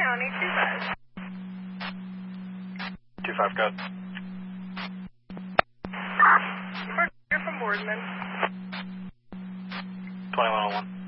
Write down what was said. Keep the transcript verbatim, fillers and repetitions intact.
County, two five. two five, go. You're from Boardman. twenty-one oh one.